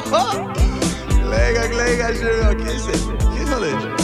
Glej ga, že, kje si? Kje smo leži?